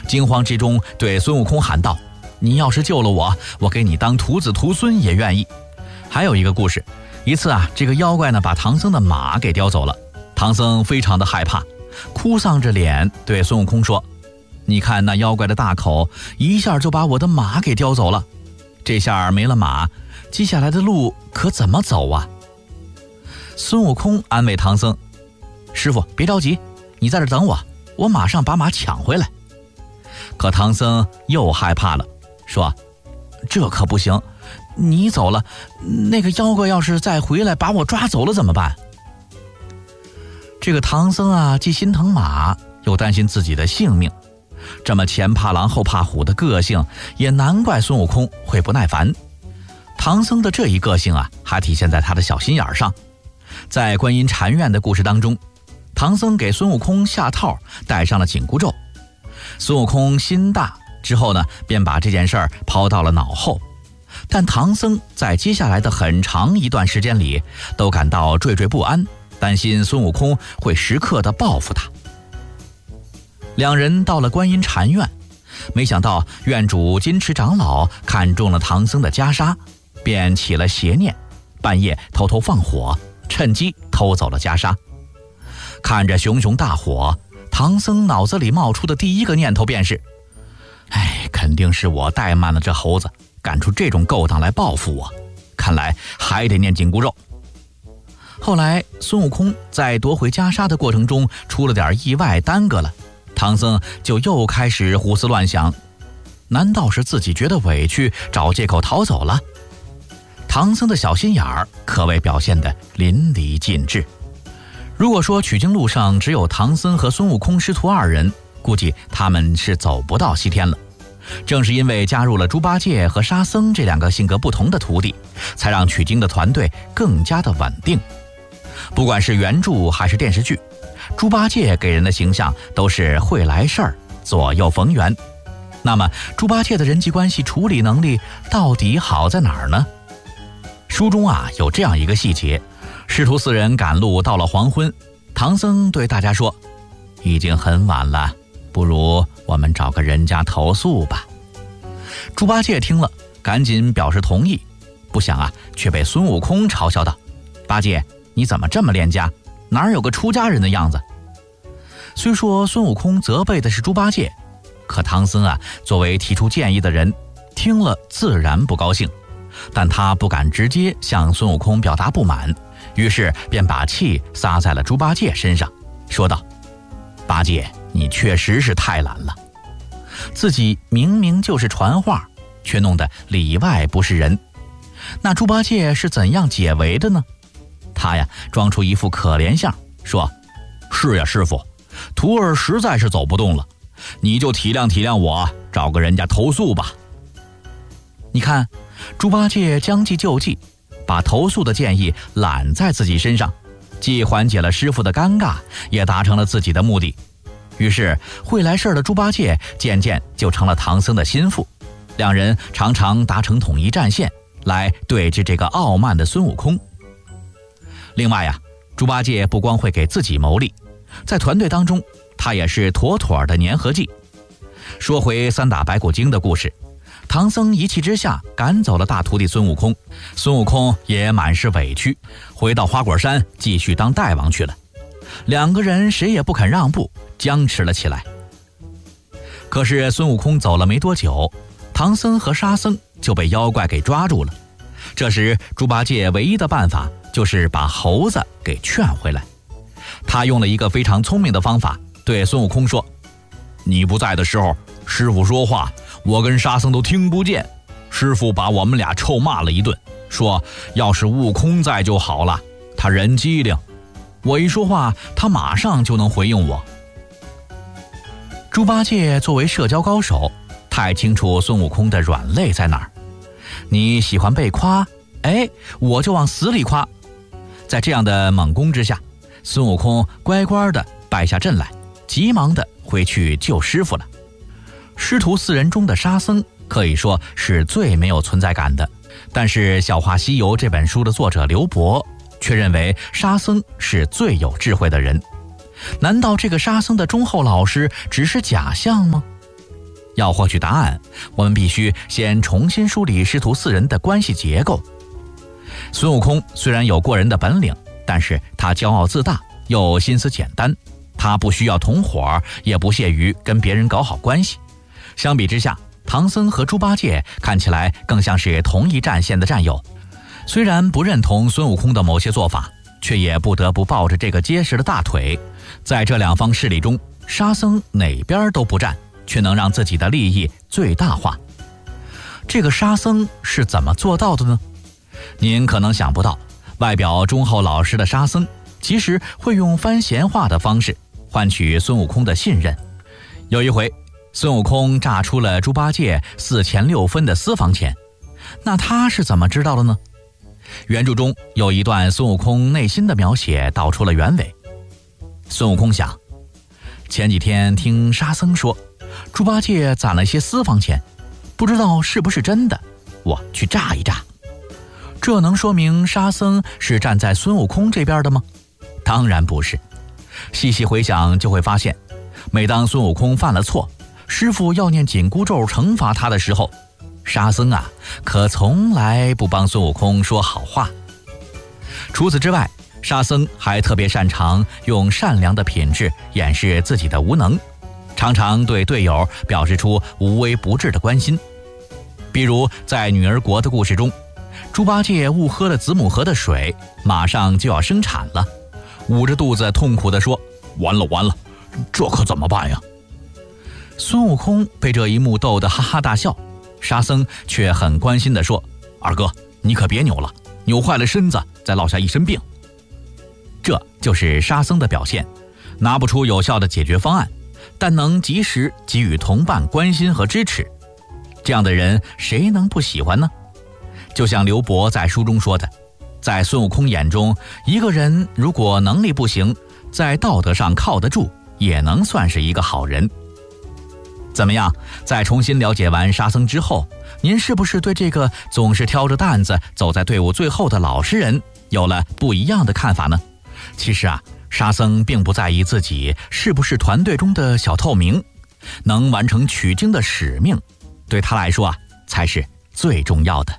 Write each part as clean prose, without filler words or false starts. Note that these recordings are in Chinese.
惊慌之中对孙悟空喊道：“你要是救了我，我给你当徒子徒孙也愿意。”还有一个故事，一次啊，这个妖怪呢把唐僧的马给叼走了，唐僧非常的害怕，哭丧着脸对孙悟空说：“你看那妖怪的大口，一下就把我的马给叼走了，这下没了马，接下来的路可怎么走啊？”孙悟空安慰唐僧：“师傅别着急，你在这等我，我马上把马抢回来。”可唐僧又害怕了，说：“这可不行，你走了，那个妖怪要是再回来把我抓走了怎么办？”这个唐僧啊，既心疼马，又担心自己的性命，这么前怕狼后怕虎的个性，也难怪孙悟空会不耐烦。唐僧的这一个性啊，还体现在他的小心眼上。在观音禅院的故事当中，唐僧给孙悟空下套，戴上了紧箍咒。孙悟空心大之后呢，便把这件事儿抛到了脑后。但唐僧在接下来的很长一段时间里，都感到惴惴不安，担心孙悟空会时刻的报复他。两人到了观音禅院，没想到院主金池长老看中了唐僧的袈裟，便起了邪念，半夜偷偷放火，趁机偷走了袈裟。看着熊熊大火，唐僧脑子里冒出的第一个念头便是：肯定是我怠慢了这猴子，干出这种勾当来报复我，看来还得念紧箍咒。后来孙悟空在夺回袈裟的过程中出了点意外，耽搁了，唐僧就又开始胡思乱想，难道是自己觉得委屈，找借口逃走了？唐僧的小心眼儿可谓表现得淋漓尽致。如果说取经路上只有唐僧和孙悟空师徒二人，估计他们是走不到西天了。正是因为加入了猪八戒和沙僧这两个性格不同的徒弟，才让取经的团队更加的稳定。不管是原著还是电视剧，猪八戒给人的形象都是会来事儿，左右逢源。那么猪八戒的人际关系处理能力到底好在哪儿呢？书中啊有这样一个细节，师徒四人赶路到了黄昏，唐僧对大家说：“已经很晚了，不如我们找个人家投宿吧。”猪八戒听了赶紧表示同意，不想啊却被孙悟空嘲笑道：“八戒，你怎么这么恋家，哪有个出家人的样子？”虽说孙悟空责备的是猪八戒，可唐僧啊作为提出建议的人，听了自然不高兴，但他不敢直接向孙悟空表达不满，于是便把气撒在了猪八戒身上，说道：“八戒，你确实是太懒了，自己明明就是传话，却弄得里外不是人。那猪八戒是怎样解围的呢？他呀装出一副可怜相，说：“是呀，师傅，徒儿实在是走不动了，你就体谅体谅我，找个人家投宿吧。”你看，猪八戒将计就计，把投宿的建议揽在自己身上，既缓解了师傅的尴尬，也达成了自己的目的。于是会来事儿的猪八戒渐渐就成了唐僧的心腹，两人常常达成统一战线，来对峙这个傲慢的孙悟空。另外呀，猪八戒不光会给自己谋利，在团队当中他也是妥妥的粘合剂。说回三打白骨精的故事，唐僧一气之下赶走了大徒弟孙悟空，孙悟空也满是委屈，回到花果山继续当大王去了。两个人谁也不肯让步，僵持了起来。可是孙悟空走了没多久，唐僧和沙僧就被妖怪给抓住了。这时猪八戒唯一的办法就是把猴子给劝回来。他用了一个非常聪明的方法，对孙悟空说：“你不在的时候，师傅说话我跟沙僧都听不见，师傅把我们俩臭骂了一顿，说要是悟空在就好了，他人机灵，我一说话他马上就能回应我。”猪八戒作为社交高手，太清楚孙悟空的软肋在哪儿。你喜欢被夸，我就往死里夸。在这样的猛攻之下，孙悟空乖乖地败下阵来，急忙地回去救师傅了。师徒四人中的沙僧可以说是最没有存在感的，但是《小话西游》这本书的作者刘伯却认为沙僧是最有智慧的人。难道这个沙僧的忠厚老实只是假象吗？ 要获取答案，我们必须先重新梳理师徒4人的关系结构。孙悟空虽然有过人的本领，但是他骄傲自大，又心思简单，他不需要同伙，也不屑于跟别人搞好关系。相比之下，唐僧和猪八戒看起来更像是同一战线的战友。虽然不认同孙悟空的某些做法，却也不得不抱着这个结实的大腿，在这两方势力中，沙僧哪边都不占，却能让自己的利益最大化。这个沙僧是怎么做到的呢？您可能想不到，外表忠厚老实的沙僧，其实会用番闲话的方式换取孙悟空的信任。有一回，孙悟空诈出了猪八戒4钱6分的私房钱，那他是怎么知道的呢？原著中有一段孙悟空内心的描写道出了原委。孙悟空想，前几天听沙僧说猪八戒攒了些私房钱，不知道是不是真的，我去诈一诈。这能说明沙僧是站在孙悟空这边的吗？当然不是。细细回想就会发现，每当孙悟空犯了错，师父要念紧箍咒惩罚他的时候，沙僧啊可从来不帮孙悟空说好话。除此之外，沙僧还特别擅长用善良的品质掩饰自己的无能，常常对队友表示出无微不至的关心。比如在女儿国的故事中，猪八戒误喝了子母河的水，马上就要生产了，捂着肚子痛苦地说，完了完了，这可怎么办呀？孙悟空被这一幕逗得哈哈大笑，沙僧却很关心地说，二哥，你可别扭了，扭坏了身子再落下一身病。这就是沙僧的表现，拿不出有效的解决方案，但能及时给予同伴关心和支持。这样的人谁能不喜欢呢？就像刘伯在书中说的，在孙悟空眼中，一个人如果能力不行，在道德上靠得住，也能算是一个好人。怎么样，在重新了解完沙僧之后，您是不是对这个总是挑着担子走在队伍最后的老实人有了不一样的看法呢？其实啊，沙僧并不在意自己是不是团队中的小透明，能完成取经的使命，对他来说啊，才是最重要的。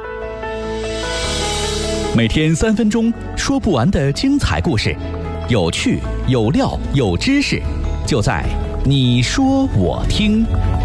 每天3分钟，说不完的精彩故事，有趣有料有知识，就在你说我听。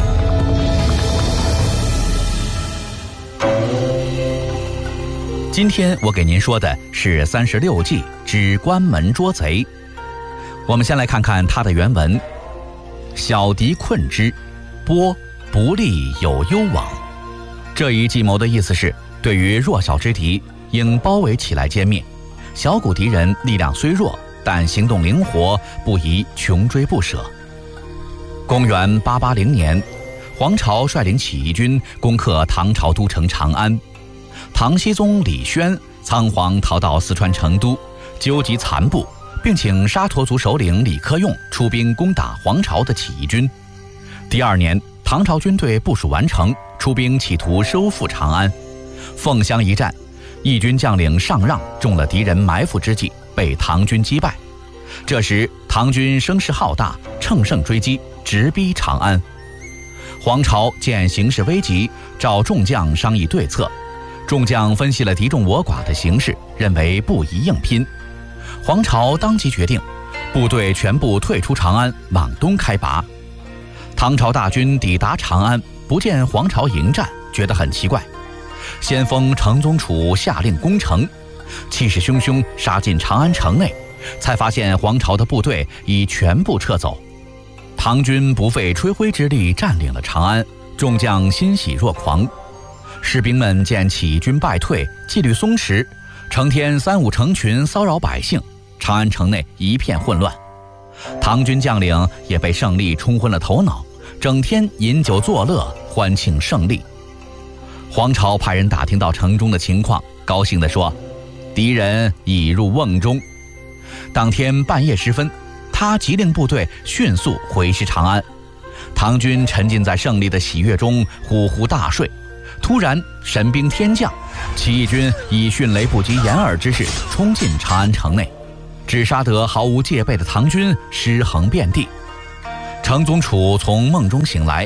今天我给您说的是36计之关门捉贼。我们先来看看它的原文。小敌困之，波不利有攸往。这一计谋的意思是，对于弱小之敌，应包围起来歼灭。小股敌人力量虽弱，但行动灵活，不宜穷追不舍。公元880年，黄巢率领起义军攻克唐朝都城长安。唐僖宗李轩仓皇逃到四川成都，纠集残部，并请沙陀族首领李克用出兵攻打黄巢的起义军。第2年，唐朝军队部署完成，出兵企图收复长安。凤翔一战，义军将领上让中了敌人埋伏之计，被唐军击败。这时唐军声势浩大，乘胜追击，直逼长安。黄巢见形势危急，召众将商议对策。众将分析了敌众我寡的形势，认为不宜硬拼。黄巢当即决定，部队全部退出长安，往东开拔。唐朝大军抵达长安，不见黄巢迎战，觉得很奇怪。先锋程宗楚下令攻城，气势汹汹杀进长安城内，才发现黄巢的部队已全部撤走。唐军不费吹灰之力占领了长安，众将欣喜若狂。士兵们见起义军败退，纪律松弛，成天3、5成群骚扰百姓，长安城内一片混乱。唐军将领也被胜利冲昏了头脑，整天饮酒作乐，欢庆胜利。黄巢派人打听到城中的情况，高兴地说，敌人已入瓮中。当天半夜时分，他急令部队迅速回师长安。唐军沉浸在胜利的喜悦中，呼呼大睡。突然神兵天降，起义军以迅雷不及掩耳之势冲进长安城内，只杀得毫无戒备的唐军尸横遍地。程宗楚从梦中醒来，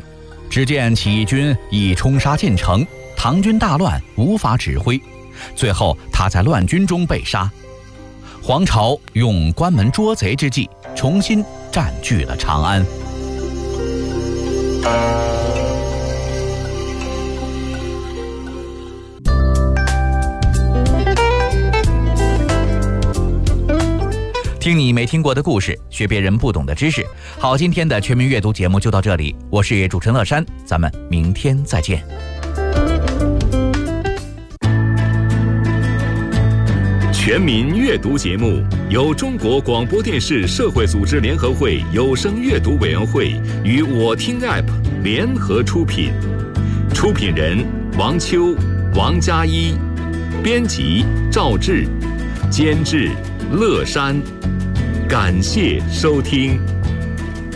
只见起义军已冲杀进城，唐军大乱，无法指挥，最后他在乱军中被杀。黄巢用关门捉贼之计，重新占据了长安。听你没听过的故事，学别人不懂的知识。好，今天的全民阅读节目就到这里，我是主持人乐山，咱们明天再见。 全民阅读节目由中国广播电视社会组织联合会有声阅读委员会与我听 App 联合出品，出品人王秋、王佳一，编辑赵志，监制乐山。感谢收听。